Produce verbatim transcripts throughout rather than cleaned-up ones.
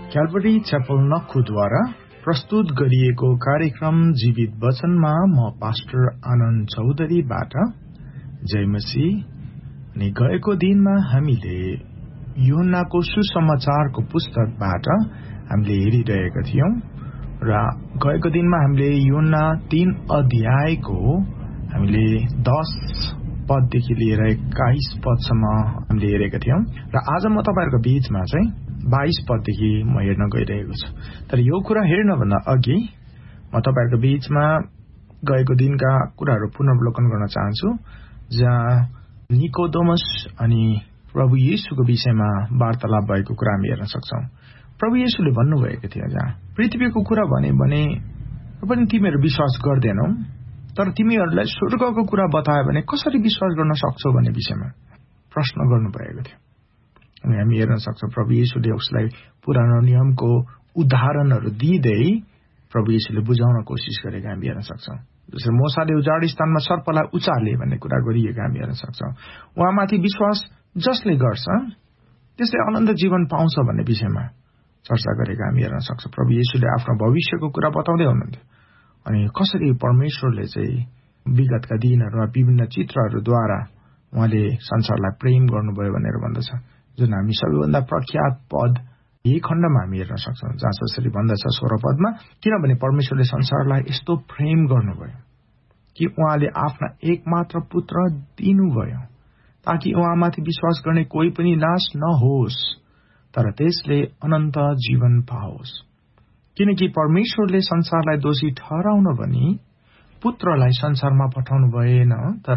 क्याल्भरी च्यापल नक्खुद्वारा प्रस्तुत गरिएको कार्यक्रम जीवित वचनमा म पास्टर आनन्द चौधरीबाट जय मसीह। अनि गएको दिनमा हामीले यूहन्नाको सुसमाचारको पुस्तकबाट हामीले हेरिरहेका थियौं र गएको दिनमा हामीले यूहन्ना तीन अध्यायको हामीले दस पददेखि लिएर एक्काइस पदसम्म हामीले हेरेका थियौं र आज म तपाईहरुको बीचमा चाहिँ बाइस पददेखि म हेर्न गइरहेको छु। तर यो कुरा हेर्नभन्दा अघि म तपाईहरुको बीचमा गएको दिनका कुराहरू पुनर्वलोकन गर्न चाहन्छु, जहाँ निकोदेमस अनि प्रभु येशूको विषयमा वार्तालाप भएको कुरा हामी हेर्न सक्छौं। प्रभु येशूले भन्नुभएको थियो, जहाँ पृथ्वीको कुरा भने भने पनि तिमीहरू विश्वास गर्दैनौ, तर तिमीहरूलाई स्वर्गको कुरा बताए भने कसरी विश्वास गर्न सक्छौ भन्ने विषयमा प्रश्न गर्नुभएको थियो। अनि हामी हेर्न सक्छौं प्रभु येशूले उसलाई पुरानो नियमको उदाहरणहरू दिँदै प्रभु येशूले बुझाउन कोसिस गरेको हामी हेर्न सक्छौं। जसरी मोसाले उजाड स्थानमा सर्पलाई उचाले भन्ने कुरा गरिएको हामी हेर्न सक्छौं। उहाँमाथि विश्वास जसले गर्छ त्यसले अनन्त जीवन पाउँछ भन्ने विषयमा चर्चा गरेको हामी हेर्न सक्छौं। प्रभु येशूले आफ्नो भविष्यको कुरा बताउँदै हुनुहुन्थ्यो अनि कसरी परमेश्वरले चाहिँ विगतका दिनहरूमा विभिन्न चित्रहरूद्वारा उहाँले संसारलाई प्रेम गर्नुभयो भनेर भन्दछ, जुन हामी सबैभन्दा प्रख्यात पद यही खण्डमा हामी हेर्न सक्छौं, जहाँ जसरी भन्दछ सोह्र पदमा, किनभने परमेश्वरले संसारलाई यस्तो प्रेम गर्नुभयो कि उहाँले आफ्ना एकमात्र पुत्र दिनुभयो ताकि उहाँमाथि विश्वास गर्ने कोही पनि नाश नहोस् तर त्यसले अनन्त जीवन पाओस्। किनकि परमेश्वरले संसारलाई दोषी ठहराउन भनी पुत्रलाई संसारमा पठाउनु भएन, तर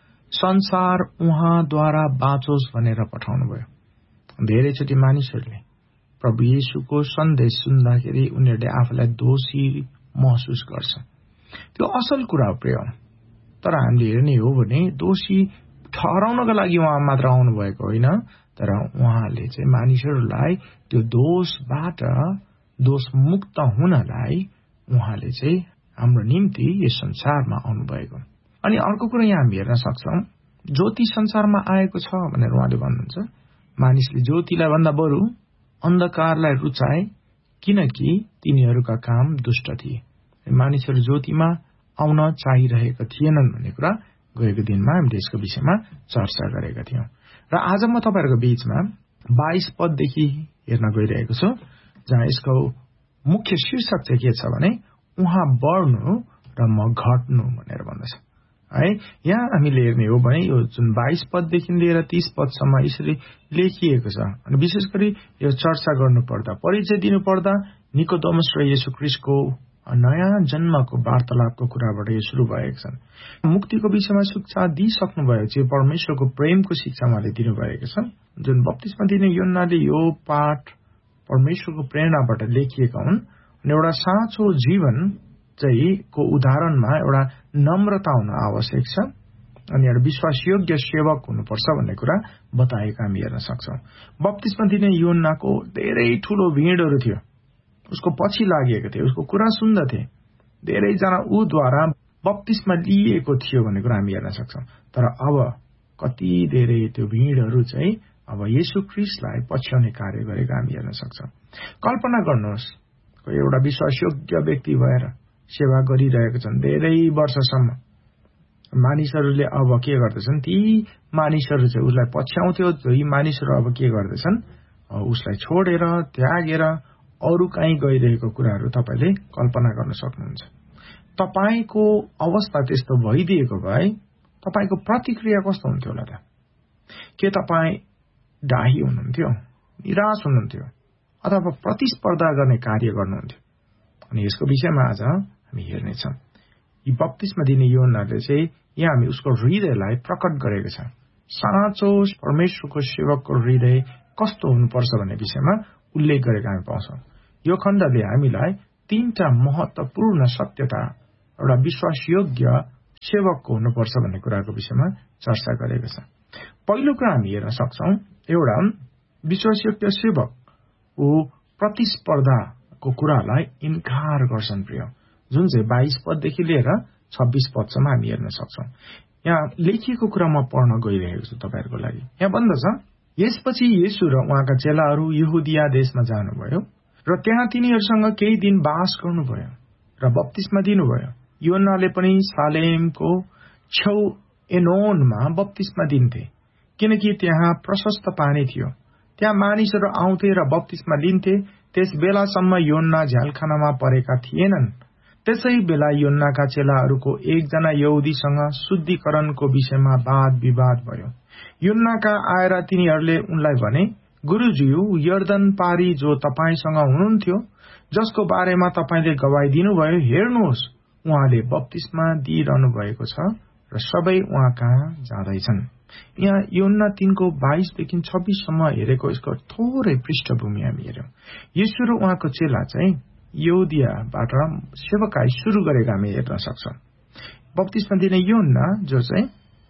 संसार उहाँद्वारा बाँचोस् भनेर पठाउनु भयो। धेरैचोटि मानिसहरूले प्रभु येशूको सन्देश सुन्दाखेरि उनीहरूले आफूलाई दोषी महसुस गर्छ। त्यो असल कुरा हो प्रिय, तर हामीले हेर्ने हो भने दोषी ठहराउनका लागि उहाँ मात्र आउनु भएको होइन, तर उहाँले चाहिँ मानिसहरूलाई त्यो दोषबाट दोष मुक्त हुनलाई उहाँले चाहिँ हाम्रो निम्ति यस संसारमा आउनु भएको। अनि अर्को कुरा यहाँ हामी हेर्न सक्छौं, ज्योति संसारमा आएको छ भनेर उहाँले भन्नुहुन्छ। मानिसले ज्योतिलाई भन्दा बरु अन्धकारलाई रुचाए किनकि तिनीहरूका काम दुष्ट थिए। मानिसहरू ज्योतिमा आउन चाहिरहेका थिएनन् भन्ने कुरा गएको दिनमा हामीले यसको विषयमा चर्चा गरेका थियौं। र आज म तपाईहरुको बीचमा बाइस पददेखि हेर्न गइरहेको छु, जहाँ यसको मुख्य शीर्षक चाहिँ के छ भने उहाँ बढ्नु र म घट्नु भनेर भन्दछ है। यहाँ हामीले हेर्ने हो भने यो जुन बाइस पददेखि लिएर तीस पदसम्म यसरी लेखिएको छ। अनि विशेष गरी यो चर्चा गर्नुपर्दा, परिचय दिनुपर्दा निकोदेमस र येशू ख्रीष्टको नयाँ जन्मको वार्तालापको कुराबाट यो शुरू भएको छ। मुक्तिको विषयमा शिक्षा दिइसक्नुभयो, चाहिँ परमेश्वरको प्रेमको शिक्षा उहाँले दिनुभएको छ। जुन बप्तिस्मा दिने यूहन्नाले यो पाठ परमेश्वरको प्रेरणाबाट लेखिएका हुन्। अनि एउटा साँचो जीवन चाहिँ को उदाहरणमा एउटा नम्रता हुन आवश्यक छ अनि एउटा विश्वासयोग्य सेवक हुनुपर्छ भन्ने कुरा बताएका हामी हेर्न सक्छौं। बप्तिस्मा दिने यूहन्नाको धेरै ठूलो भिडहरू थियो, उसको पछि लागेको थियो, उसको कुरा सुन्दथे, धेरैजना ऊद्वारा बप्तिस्मा लिएको थियो भन्ने कुरा हामी हेर्न सक्छौं। तर अब कति धेरै त्यो भिडहरू चाहिँ अब येशू ख्रीष्टलाई पछ्याउने कार्य गरेको हामी हेर्न सक्छौं। कल्पना गर्नुहोस्, कोही एउटा विश्वासयोग्य व्यक्ति भएर सेवा गरिरहेका छन् धेरै वर्षसम्म, मानिसहरूले अब के गर्दछन्, ती मानिसहरू चाहिँ उसलाई पछ्याउँथ्यो, ती मानिसहरू अब के गर्दछन्, उसलाई छोडेर त्यागेर अरू कहीँ गइरहेको कुराहरू तपाईले कल्पना गर्न सक्नुहुन्छ। तपाईको अवस्था त्यस्तो भइदिएको भए तपाईको प्रतिक्रिया कस्तो हुन्थ्यो होला त? के तपाई डाही हुनुहुन्थ्यो, निराश हुनुहुन्थ्यो, अथवा प्रतिस्पर्धा गर्ने कार्य गर्नुहुन्थ्यो? अनि यसको विषयमा आज हामी हेर्नेछौँ। यी बप्तिस्मा दिने यूहन्नाले चाहिँ यहाँ हामी उसको हृदयलाई प्रकट गरेको छ। साँचो परमेश्वरको सेवकको हृदय कस्तो हुनुपर्छ भन्ने विषयमा उल्लेख गरेको हामी पाउँछौं। यो खण्डले हामीलाई तीनटा महत्वपूर्ण सत्यता एउटा विश्वासयोग्य सेवकको हुनुपर्छ भन्ने कुराको विषयमा चर्चा गरेको छ। पहिलो कुरा हामी हेर्न सक्छौं, एउटा विश्वासयोग्य सेवक ऊ प्रतिस्पर्धाको कुरालाई इन्कार गर्छन् प्रिय, जुन चाहिँ बाइस पददेखि लिएर छब्बीस पदसम्म हामी हेर्न सक्छौं। यहाँ लेखिएको कुरा म पढ्न गइरहेको छु तपाईहरुको लागि। यहाँ भन्दछ, यसपछि येशू र उहाँका चेलाहरू यहुदिया देशमा जानुभयो र त्यहाँ तिनीहरूसँग केही दिन बास गर्नुभयो र बप्तिस्मा दिनुभयो। योन्नाले पनि सालेमको छेउ एनोनमा बप्तिस्मा दिन्थे, किनकि त्यहाँ प्रशस्त पानी थियो। त्यहाँ मानिसहरू आउँथे र बप्तिस्मा लिन्थे। त्यस बेलासम्म योन्ना झ्यालखानामा परेका थिएनन्। त्यसै बेला योन्नाका चेलाहरूको एकजना यहुदीसँग शुद्धिकरणको विषयमा वाद विवाद भयो। योन्नाका आएर तिनीहरूले उनलाई भने, गुरुज्यू, यर्दन पारी जो तपाईसँग हुनुहुन्थ्यो, जसको बारेमा तपाईँले गवाई दिनुभयो, हेर्नुहोस्, उहाँले बप्तिस्मा दिइरहनु भएको छ र सबै उहाँ कहाँ जाँदैछन्। यहाँ योन्ना तीनको बाइसदेखि छब्बीससम्म हेरेको यसको थोरै पृष्ठभूमि हामी हेर्यौं। यीशु र उहाँको चेला चाहिँ यहुदियाबाट सेवकाई शुरू गरेको हामी हेर्न सक्छौं। बप्तिस्मा दिने योन्ना जो चाहिँ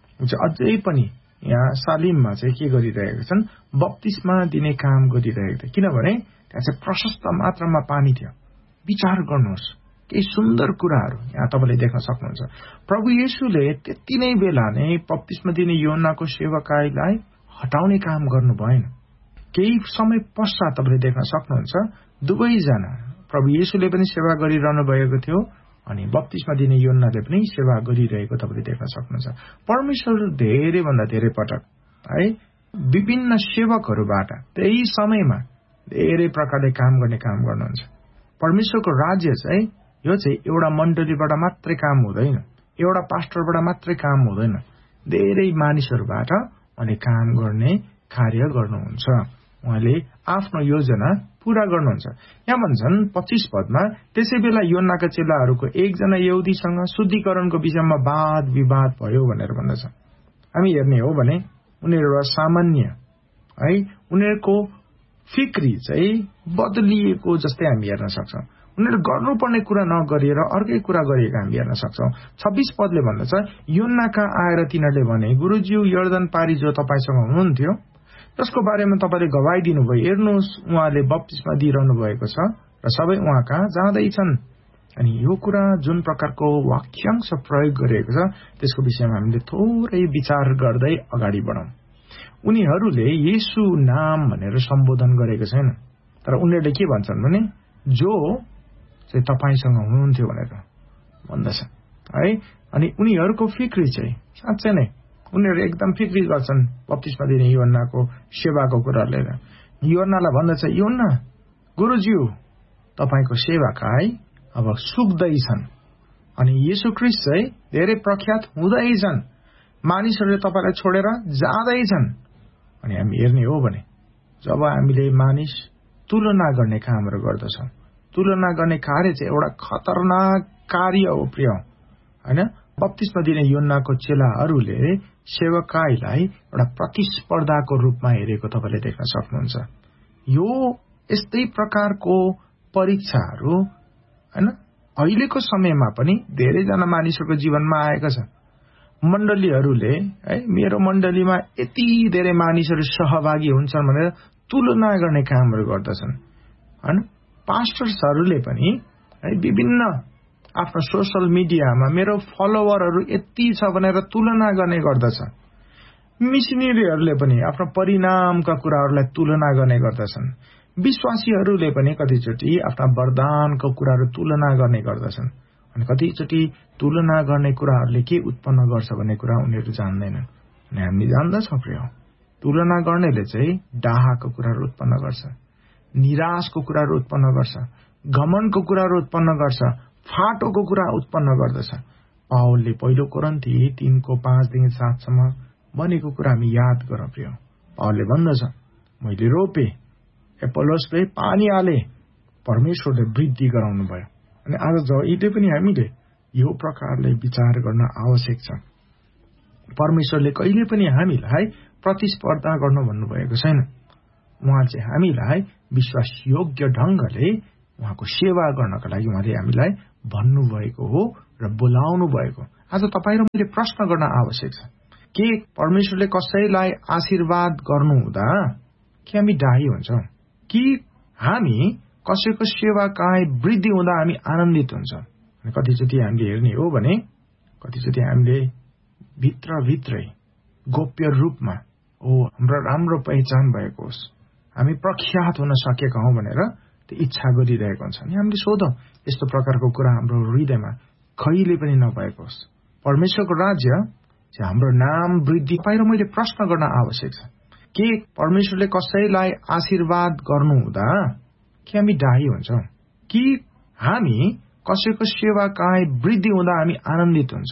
अझै पनि यहाँ सालिममा चाहिँ के गरिरहेका छन्, बप्तिस्मा दिने काम गरिरहेका थिए, किनभने त्यहाँ चाहिँ प्रशस्त मात्रामा पानी थियो। विचार गर्नुहोस्, केही सुन्दर कुराहरू यहाँ तपाईँले देख्न सक्नुहुन्छ। प्रभु येशूले त्यति नै बेला नै बप्तिस्मा दिने योन्नाको सेवकाईलाई हटाउने काम गर्नु भएन। केही समय पश्चात तपाईँले देख्न सक्नुहुन्छ दुवैजना, प्रभु येशूले पनि सेवा गरिरहनु भएको थियो अनि बप्तिस्मा दिने योन्नाले पनि सेवा गरिरहेको तपाईँले देख्न सक्नुहुन्छ। परमेश्वर धेरै भन्दा धेरै पटक है विभिन्न सेवकहरूबाट त्यही समयमा धेरै प्रकारले काम गर्ने काम गर्नुहुन्छ। परमेश्वरको राज्य चाहिँ यो चाहिँ एउटा मण्डलीबाट मात्रै काम हुँदैन, एउटा पास्टरबाट मात्रै काम हुँदैन, धेरै मानिसहरूबाट उहाँले काम गर्ने कार्य गर्नुहुन्छ। उहाँले आफ्नो योजना पूरा गर्नुहुन्छ। यहाँ भन्छन् पच्चीस पदमा, त्यसै बेला योन्नाका चेलाहरूको एकजना यहुदीसँग शुद्धिकरणको विषयमा वाद विवाद भयो भनेर भन्दछ। हामी हेर्ने हो भने उनीहरू सामान्य है उनीहरूको फिक्री चाहिँ बदलिएको जस्तै हामी हेर्न सक्छौं। उनीहरू गर्नुपर्ने कुरा नगरिएर अर्कै कुरा गरेको हामी हेर्न सक्छौं। छब्बीस पदले भन्दछ, योन्नाका आएर तिनीहरूले भने, गुरुज्यू, यर्दन पारी जो तपाईसँग हुनुहुन्थ्यो, जसको बारेमा तपाईँले गवाई दिनुभयो, हेर्नुहोस्, उहाँले बप्तिस्मा दिइरहनु भएको छ र सबै उहाँ कहाँ जाँदैछन्। अनि यो कुरा जुन प्रकारको वाक्यांश प्रयोग गरिएको छ त्यसको विषयमा हामीले थोरै विचार गर्दै अगाडि बढौं। उनीहरूले येशू नाम भनेर सम्बोधन गरेको छैन, तर उनीहरूले के भन्छन् भने जो चाहिँ तपाईसँग हुनुहुन्थ्यो भनेर भन्दछ है। अनि उनीहरूको फिक्री चाहिँ साँच्चै नै उनीहरू एकदम फिक्री गर्छन् बप्तिस्मा दिने योन्नाको सेवाको कुरा लिएर। योन्नालाई भन्दछ, योन्ना, गुरुज्यू, तपाईको सेवाकाई अब सुक्दैछन् अनि येशू ख्रीष्ट चाहिँ धेरै प्रख्यात हुँदैछन्, मानिसहरूले तपाईलाई छोडेर जाँदैछन्। अनि हामी हेर्ने हो भने जब हामीले मानिस तुलना गर्ने कामहरू गर्दछौं, तुलना गर्ने कार्य चाहिँ एउटा खतरनाक कार्य हो प्रिय, हैन। बप्तिस्मा दिने योन्नाको चेलाहरूले सेवकाईलाई एउटा प्रतिस्पर्धाको रूपमा हेरेको तपाईले देख्न सक्नुहुन्छ। यो यस्तै प्रकारको परीक्षाहरू हैन अहिलेको समयमा पनि धेरैजना मानिसहरूको जीवनमा आएको छ। मण्डलीहरूले है मेरो मण्डलीमा यति धेरै मानिसहरू सहभागी हुन्छन् भनेर तुलना गर्ने कामहरू गर्दछन्, हैन। पास्टर्सहरूले पनि है विभिन्न आफ्नो सोशल मिडियामा मेरो फलोवरहरू यति छ भनेर तुलना गर्ने गर्दछ। मिसनरीहरूले पनि आफ्नो परिणामका कुराहरूलाई तुलना गर्ने गर्दछन्। विश्वासीहरूले पनि कतिचोटि आफ्ना वरदानको कुराहरू तुलना गर्ने गर्दछन्। अनि कतिचोटि तुलना गर्ने कुराहरूले के उत्पन्न गर्छ भन्ने कुरा उनीहरू जान्दैनन्। अनि हामी जान्दछौँ प्रिय, तुलना गर्नेले चाहिँ डाहाको कुराहरू उत्पन्न गर्छ, निराशको कुराहरू उत्पन्न गर्छ, घमण्डको कुराहरू उत्पन्न गर्छ, फाटोको कुरा उत्पन्न गर्दछ। पावलले पहिलो कोरिन्थी तीनको पाँचदेखि सातसम्म भनेको कुरा हामी याद गरौँ प्रिय। पावलले भन्दछ, मैले रोपे, एपोलोसले पानी हाले, परमेश्वरले वृद्धि गराउनु भयो। अनि आज जहिले पनि हामीले यो प्रकारले विचार गर्न आवश्यक छ। परमेश्वरले कहिले पनि हामीलाई प्रतिस्पर्धा गर्नु भन्नुभएको छैन। उहाँ चाहिँ हामीलाई विश्वास योग्य ढंगले उहाँको सेवा गर्नका लागि उहाँले हामीलाई भन्नुभएको हो र बोलाउनु भएको। आज तपाईँ र मैले प्रश्न गर्न आवश्यक छ, के परमेश्वरले कसैलाई आशीर्वाद गर्नु हुँदा के हामी डाही हुन्छौं, कि हामी कसैको सेवाकाई वृद्धि हुँदा हामी आनन्दित हुन्छौं। कतिचोटि हामीले हेर्ने हो भने कतिचोटि हामीले भित्रभित्रै गोप्य रूपमा ओ हाम्रो राम्रो पहिचान भएको होस्, हामी प्रख्यात हुन सकेका हौं भनेर इच्छा गरिरहेको हुन्छ नि हामीले सोधौं यस्तो प्रकारको कुरा हाम्रो हृदयमा कहिले पनि नभएको होस्। परमेश्वरको राज्य चाहिँ हाम्रो नाम वृद्धि पाएर मैले प्रश्न गर्न आवश्यक छ। के परमेश्वरले कसैलाई आशीर्वाद गर्नु हुँदा के हामी दाही हुन्छौं कि हामी कसैको सेवा काय वृद्धि हुँदा हामी आनन्दित हुन्छौं?